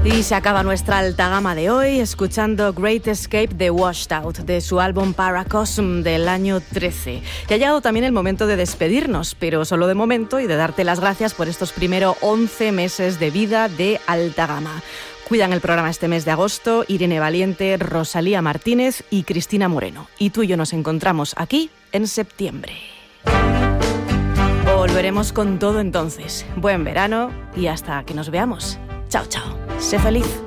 Y se acaba nuestra alta gama de hoy escuchando Great Escape de Washed Out, de su álbum Paracosm del año 13. Y ha llegado también el momento de despedirnos, pero solo de momento, y de darte las gracias por estos primeros 11 meses de vida de alta gama. Cuidan el programa este mes de agosto Irene Valiente, Rosalía Martínez y Cristina Moreno. Y tú y yo nos encontramos aquí en septiembre. Volveremos con todo entonces. Buen verano y hasta que nos veamos. Chao, chao. Sé feliz.